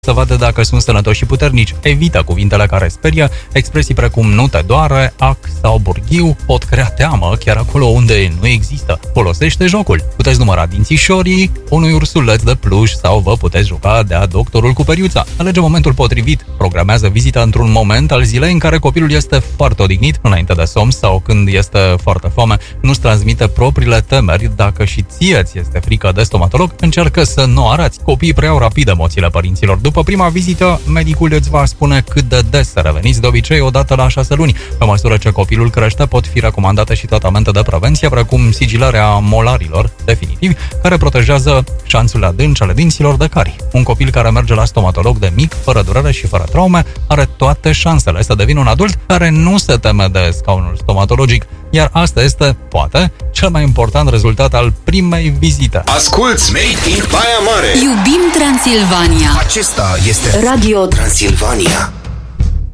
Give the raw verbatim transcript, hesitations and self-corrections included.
să vadă dacă sunt sănătoși și puternici. Evită cuvintele care sperie, expresii precum nu te doare, ac sau burghiu pot crea teamă chiar acolo unde nu există. Folosește jocul. Puteți număra dințișorii unui ursuleț de pluș sau vă puteți juca de-a doctorul cu periuța. Alege momentul potrivit. Programează vizita într-un moment al zilei în care copilul este foarte odihnit, înainte de somn sau când este foarte foame. Nu-ți transmite propriile temeri. Dacă și ție ți este frică de stomatolog, încearcă să nu arăți. Copiii preiau rapid emoțiile părinților. După prima vizită, medicul îți va spune cât de des să reveniți, de obicei o dată la șase luni. Pe măsură ce copilul crește, pot fi recomandate și tratamente de prevenție, precum sigilarea molarilor definitivi, care protejează șanțurile adânci ale dinților de carii. Un copil care merge la stomatolog de mic, fără durere și fără traume, are toate șansele să devină un adult care nu se teme de scaunul stomatologic. Iar asta este, poate, cel mai important rezultat al primei vizite. Asculți Made in Baia Mare! Iubim Transilvania! Acesta este Radio Transilvania.